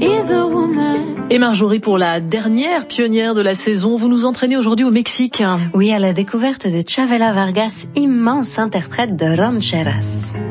is a woman. Et Marjorie, pour la dernière pionnière de la saison, vous nous entraînez aujourd'hui au Mexique. Oui, à la découverte de Chavela Vargas, immense interprète de rancheras.